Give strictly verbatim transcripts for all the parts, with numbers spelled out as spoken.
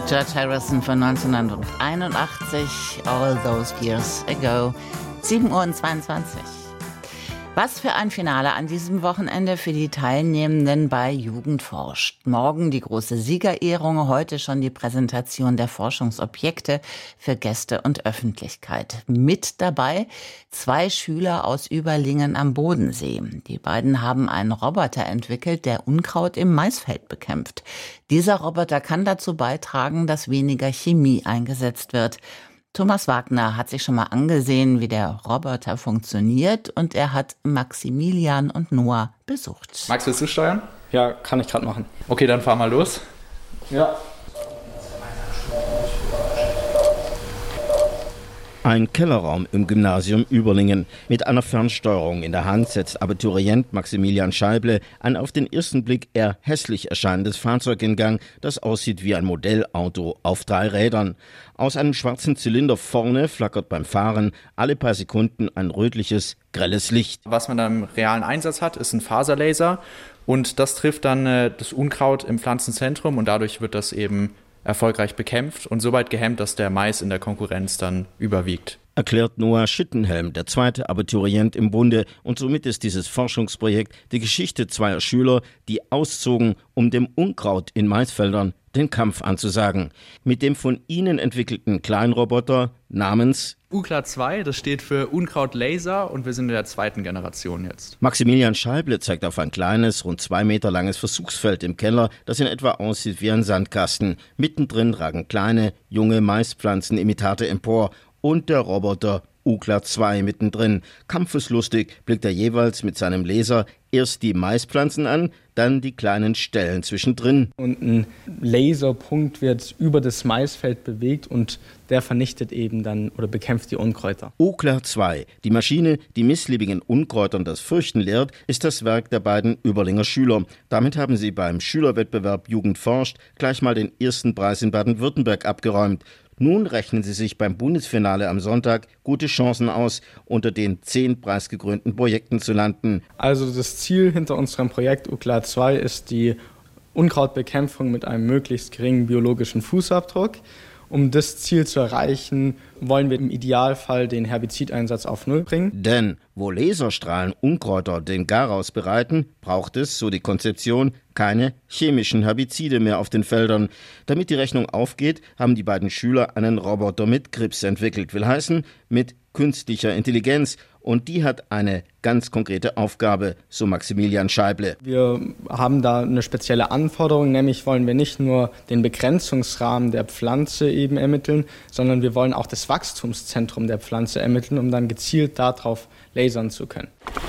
George Harrison von neunzehnhunderteinundachtzig, All Those Years Ago, sieben Uhr zweiundzwanzig. Was für ein Finale an diesem Wochenende für die Teilnehmenden bei Jugend forscht. Morgen die große Siegerehrung, heute schon die Präsentation der Forschungsobjekte für Gäste und Öffentlichkeit. Mit dabei zwei Schüler aus Überlingen am Bodensee. Die beiden haben einen Roboter entwickelt, der Unkraut im Maisfeld bekämpft. Dieser Roboter kann dazu beitragen, dass weniger Chemie eingesetzt wird. Thomas Wagner hat sich schon mal angesehen, wie der Roboter funktioniert, und er hat Maximilian und Noah besucht. Max, willst du steuern? Ja, kann ich gerade machen. Okay, dann fahr mal los. Ja. Ein Kellerraum im Gymnasium Überlingen. Mit einer Fernsteuerung in der Hand setzt Abiturient Maximilian Scheible ein auf den ersten Blick eher hässlich erscheinendes Fahrzeug in Gang, das aussieht wie ein Modellauto auf drei Rädern. Aus einem schwarzen Zylinder vorne flackert beim Fahren alle paar Sekunden ein rötliches, grelles Licht. Was man dann im realen Einsatz hat, ist ein Faserlaser, und das trifft dann äh, das Unkraut im Pflanzenzentrum, und dadurch wird das eben erfolgreich bekämpft und so weit gehemmt, dass der Mais in der Konkurrenz dann überwiegt. Erklärt Noah Schittenhelm, der zweite Abiturient im Bunde, und somit ist dieses Forschungsprojekt die Geschichte zweier Schüler, die auszogen, um dem Unkraut in Maisfeldern den Kampf anzusagen. Mit dem von ihnen entwickelten Kleinroboter namens U K L A zwei, das steht für Unkrautlaser, und wir sind in der zweiten Generation jetzt. Maximilian Scheible zeigt auf ein kleines, rund zwei Meter langes Versuchsfeld im Keller, das in etwa aussieht wie ein Sandkasten. Mittendrin ragen kleine, junge Maispflanzenimitate empor und der Roboter U K L A zwei mittendrin. Kampfeslustig blickt er jeweils mit seinem Laser erst die Maispflanzen an, dann die kleinen Stellen zwischendrin. Und ein Laserpunkt wird über das Maisfeld bewegt und der vernichtet eben dann oder bekämpft die Unkräuter. U K L A zwei, die Maschine, die missliebigen Unkräutern das Fürchten lehrt, ist das Werk der beiden Überlinger Schüler. Damit haben sie beim Schülerwettbewerb Jugend forscht gleich mal den ersten Preis in Baden-Württemberg abgeräumt. Nun rechnen sie sich beim Bundesfinale am Sonntag gute Chancen aus, unter den zehn preisgekrönten Projekten zu landen. Also das Ziel hinter unserem Projekt U K L A zwei ist die Unkrautbekämpfung mit einem möglichst geringen biologischen Fußabdruck. Um das Ziel zu erreichen, wollen wir im Idealfall den Herbizideinsatz auf Null bringen. Denn wo Laserstrahlen Unkräuter den Garaus bereiten, braucht es, so die Konzeption, keine chemischen Herbizide mehr auf den Feldern. Damit die Rechnung aufgeht, haben die beiden Schüler einen Roboter mit Grips entwickelt. Will heißen, mit künstlicher Intelligenz. Und die hat eine ganz konkrete Aufgabe, so Maximilian Scheible. Wir haben da eine spezielle Anforderung, nämlich wollen wir nicht nur den Begrenzungsrahmen der Pflanze eben ermitteln, sondern wir wollen auch das Wachstumszentrum der Pflanze ermitteln, um dann gezielt darauf lasern zu können.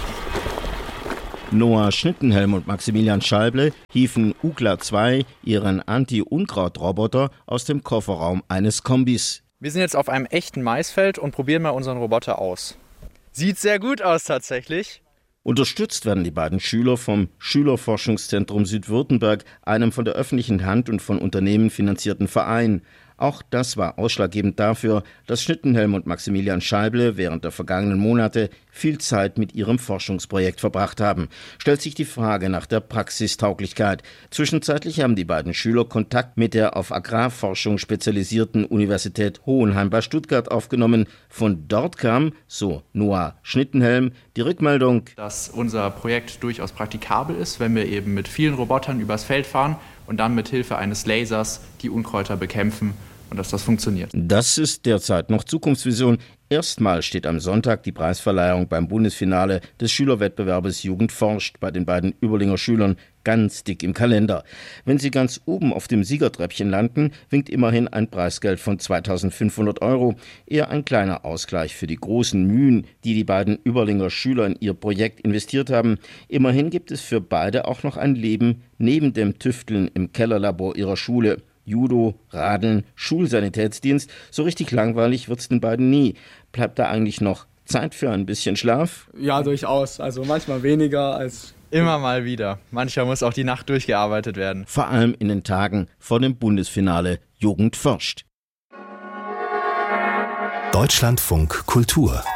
Noah Schittenhelm und Maximilian Scheible hieven U K L A zwei ihren Anti-Unkraut-Roboter aus dem Kofferraum eines Kombis. Wir sind jetzt auf einem echten Maisfeld und probieren mal unseren Roboter aus. Sieht sehr gut aus tatsächlich. Unterstützt werden die beiden Schüler vom Schülerforschungszentrum Südwürttemberg, einem von der öffentlichen Hand und von Unternehmen finanzierten Verein. Auch das war ausschlaggebend dafür, dass Schittenhelm und Maximilian Scheible während der vergangenen Monate viel Zeit mit ihrem Forschungsprojekt verbracht haben. Stellt sich die Frage nach der Praxistauglichkeit. Zwischenzeitlich haben die beiden Schüler Kontakt mit der auf Agrarforschung spezialisierten Universität Hohenheim bei Stuttgart aufgenommen. Von dort kam, so Noah Schittenhelm, die Rückmeldung, dass unser Projekt durchaus praktikabel ist, wenn wir eben mit vielen Robotern übers Feld fahren und dann mit Hilfe eines Lasers die Unkräuter bekämpfen und dass das funktioniert. Das ist derzeit noch Zukunftsvision. Erstmal steht am Sonntag die Preisverleihung beim Bundesfinale des Schülerwettbewerbes Jugend forscht bei den beiden Überlinger Schülern ganz dick im Kalender. Wenn sie ganz oben auf dem Siegertreppchen landen, winkt immerhin ein Preisgeld von zweitausendfünfhundert Euro. Eher ein kleiner Ausgleich für die großen Mühen, die die beiden Überlinger Schüler in ihr Projekt investiert haben. Immerhin gibt es für beide auch noch ein Leben neben dem Tüfteln im Kellerlabor ihrer Schule. Judo, Radeln, Schulsanitätsdienst, so richtig langweilig wird's den beiden nie. Bleibt da eigentlich noch Zeit für ein bisschen Schlaf? Ja, durchaus. Also manchmal weniger als... Immer mal wieder. Manchmal muss auch die Nacht durchgearbeitet werden. Vor allem in den Tagen vor dem Bundesfinale Jugend forscht. Deutschlandfunk Kultur